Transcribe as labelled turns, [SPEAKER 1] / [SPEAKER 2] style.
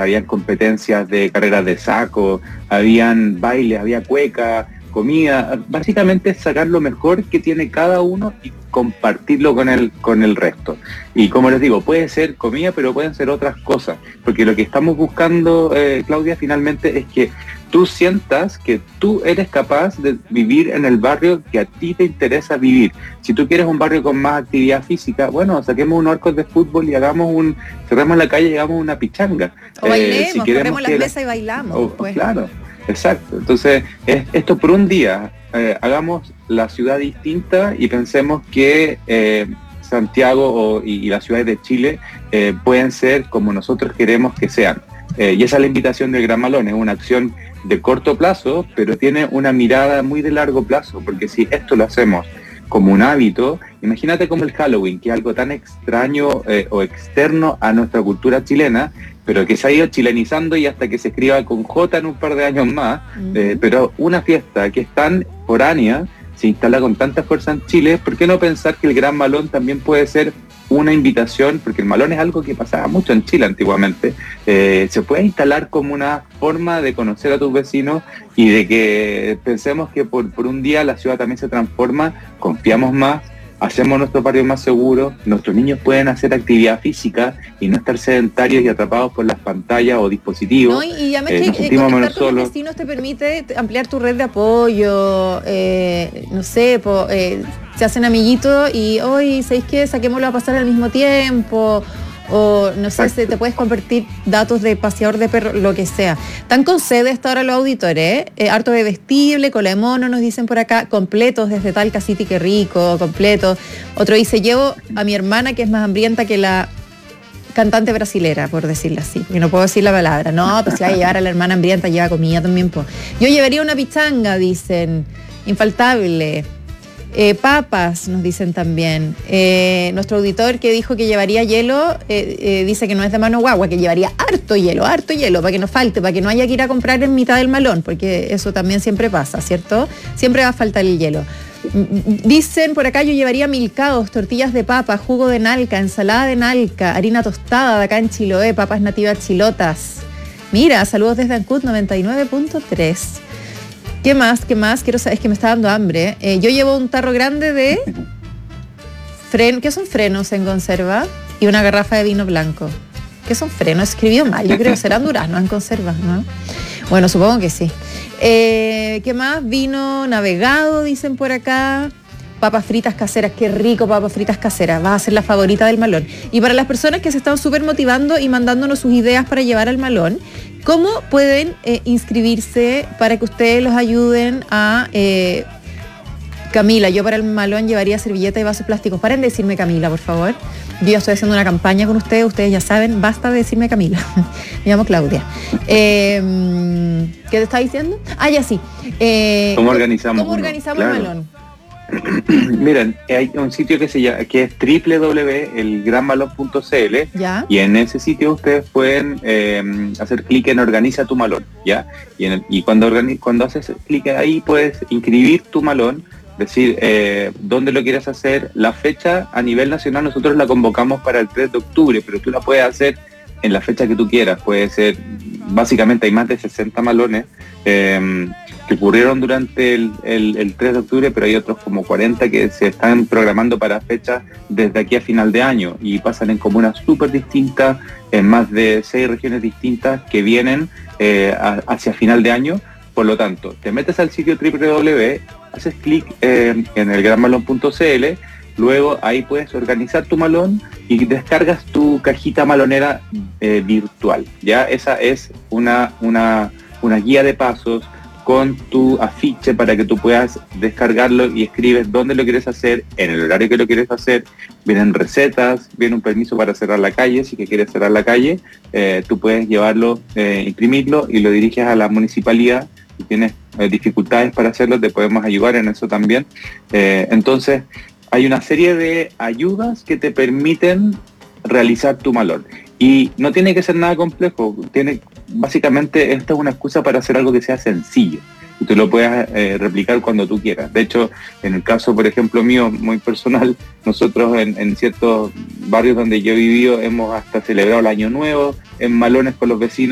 [SPEAKER 1] habían competencias de carreras de saco, habían bailes, había cueca, comida. Básicamente es sacar lo mejor que tiene cada uno y compartirlo con el resto. Y como les digo, puede ser comida, pero pueden ser otras cosas, porque lo que estamos buscando, Claudia, finalmente es que tú sientas que tú eres capaz de vivir en el barrio que a ti te interesa vivir. Si tú quieres un barrio con más actividad física, bueno, saquemos unos arcos de fútbol y cerremos la calle y hagamos una pichanga.
[SPEAKER 2] O bailemos, corremos las mesas y bailamos. Pues.
[SPEAKER 1] Claro, exacto. Entonces, esto por un día, hagamos la ciudad distinta y pensemos que Santiago y las ciudades de Chile pueden ser como nosotros queremos que sean. Y esa es la invitación del Gran Malón, es una acción de corto plazo, pero tiene una mirada muy de largo plazo, porque si esto lo hacemos como un hábito, imagínate como el Halloween, que es algo tan extraño o externo a nuestra cultura chilena, pero que se ha ido chilenizando y hasta que se escriba con J en un par de años más, pero una fiesta que es tan foránea, se instala con tanta fuerza en Chile, ¿por qué no pensar que el Gran Malón también puede ser una invitación? Porque el malón es algo que pasaba mucho en Chile antiguamente, se puede instalar como una forma de conocer a tus vecinos y de que pensemos que por un día la ciudad también se transforma, confiamos más, hacemos nuestros barrios más seguros, nuestros niños pueden hacer actividad física y no estar sedentarios y atrapados por las pantallas o dispositivos.
[SPEAKER 2] No, y además que conectar con los vecinos te permite ampliar tu red de apoyo, no sé, se hacen amiguitos y hoy, ¿sabéis qué? Saquémoslo a pasar al mismo tiempo. O no sé, te puedes convertir datos de paseador de perro, lo que sea. Están con sede hasta ahora los auditores, harto de vestible, cola de mono, nos dicen por acá, completos desde Talca City, qué rico, completos. Otro dice, llevo a mi hermana que es más hambrienta que la cantante brasilera, por decirlo así, que no puedo decir la palabra. No, pues si va a llevar a la hermana hambrienta, lleva comida también. Po. Yo llevaría una pichanga, dicen, infaltable. Papas, nos dicen también. Nuestro auditor que dijo que llevaría hielo, dice que no es de mano guagua, que llevaría harto hielo, para que no falte, para que no haya que ir a comprar en mitad del malón, porque eso también siempre pasa, ¿cierto? Siempre va a faltar el hielo. Dicen por acá, yo llevaría milcaos, tortillas de papa, jugo de nalca, ensalada de nalca, harina tostada de acá en Chiloé, papas nativas chilotas. Mira, saludos desde Ancud 99.3. ¿Qué más? Quiero saber, es que me está dando hambre. Yo llevo un tarro grande de ¿qué son frenos en conserva? Y una garrafa de vino blanco. ¿Qué son frenos? Escribió mal, yo creo, serán duraznos en conserva, ¿no? Bueno, supongo que sí. ¿Qué más? Vino navegado, dicen por acá. Papas fritas caseras, qué rico, papas fritas caseras, va a ser la favorita del malón. Y para las personas que se están súper motivando y mandándonos sus ideas para llevar al malón, ¿cómo pueden inscribirse para que ustedes los ayuden a... Camila, yo para el malón llevaría servilleta y vasos plásticos. Paren de decirme Camila, por favor. Yo ya estoy haciendo una campaña con ustedes ya saben, basta de decirme Camila. Me llamo Claudia. ¿Qué te estaba diciendo? Ya sí.
[SPEAKER 1] ¿Cómo organizamos
[SPEAKER 2] el malón?
[SPEAKER 1] Miren, hay un sitio que es www.elgranmalón.cl y en ese sitio ustedes pueden hacer clic en Organiza tu malón, ¿ya? Y cuando haces clic ahí puedes inscribir tu malón, decir dónde lo quieres hacer, la fecha a nivel nacional nosotros la convocamos para el 3 de octubre, pero tú la puedes hacer en la fecha que tú quieras, puede ser, básicamente hay más de 60 malones que ocurrieron durante el 3 de octubre, pero hay otros como 40 que se están programando para fechas desde aquí a final de año y pasan en comunas súper distintas, en más de 6 regiones distintas que vienen hacia final de año. Por lo tanto, te metes al sitio www, haces clic en elgranmalón.cl, luego ahí puedes organizar tu malón y descargas tu cajita malonera virtual. Ya esa es una guía de pasos con tu afiche para que tú puedas descargarlo y escribes dónde lo quieres hacer, en el horario que lo quieres hacer, vienen recetas, viene un permiso para cerrar la calle, si que quieres cerrar la calle, tú puedes llevarlo, imprimirlo y lo diriges a la municipalidad. Si tienes dificultades para hacerlo, te podemos ayudar en eso también. Entonces, hay una serie de ayudas que te permiten realizar tu malón. Y no tiene que ser nada complejo, básicamente esta es una excusa para hacer algo que sea sencillo y tú lo puedas replicar cuando tú quieras. De hecho, en el caso, por ejemplo, mío, muy personal, nosotros en ciertos barrios donde yo he vivido hemos hasta celebrado el Año Nuevo en malones con los vecinos.